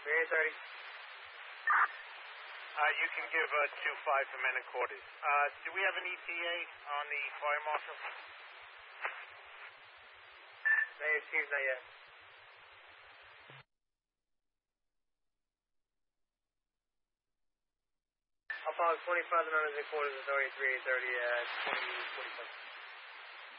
3830. You can give 2-5 for men and quarters. Do we have an ETA on the fire marshal? Negative, Chief, not yet. I'll follow 25 the members and quarters authority 3830 at 2047.